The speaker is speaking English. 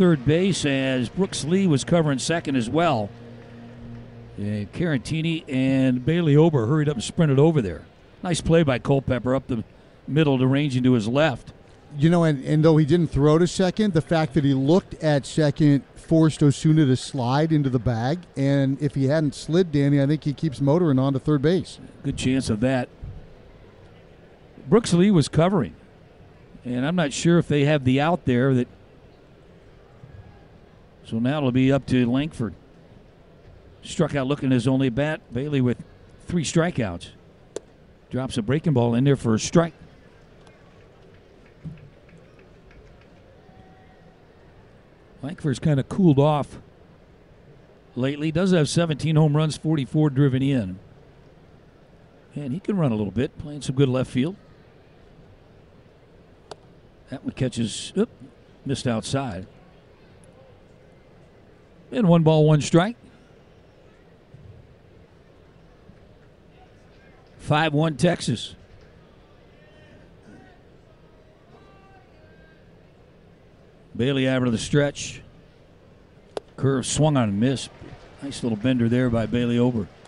third base as Brooks Lee was covering second as well. And Carantini and Bailey Ober hurried up and sprinted over there. Nice play by Culpepper up the middle to range into his left. You know, and though he didn't throw to second, the fact that he looked at second forced Osuna to slide into the bag. And if he hadn't slid, Danny, I think he keeps motoring on to third base. Good chance of that. Brooks Lee was covering. And I'm not sure if they have the out there that. So now it'll be up to Langford. Struck out looking his only bat. Bailey with 3 strikeouts. Drops a breaking ball in there for a strike. Langford's kind of cooled off lately. Does have 17 home runs, 44 driven in. And he can run a little bit, playing some good left field. That one catches, missed outside. And 1 ball, 1 strike. 5-1 Texas. Bailey out of the stretch. Curve swung on and missed. Nice little bender there by Bailey Ober.